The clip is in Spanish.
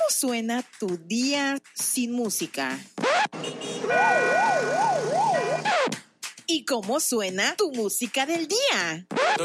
suena tu día sin música? ¿Y cómo suena tu música del día?